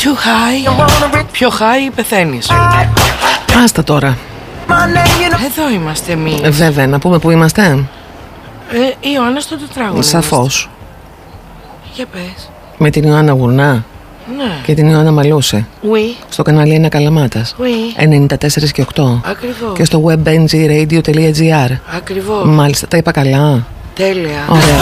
Too high. Πιο high πεθαίνεις. Άστα τώρα. Εδώ είμαστε εμείς. Βέβαια, να πούμε που είμαστε. Η Ιωάννα στο τετράγωνο. Σαφώς. Για πες. Με την Ιωάννα Γουρνά. Ναι. Και την Ιωάννα Μαλούσε. Oui. Στο κανάλι 1 Καλαμάτας. Oui. 94 και 8. Ακριβώς. Και στο webngradio.gr. Ακριβώς. Μάλιστα, τα είπα καλά. Τέλεια. Ωραία.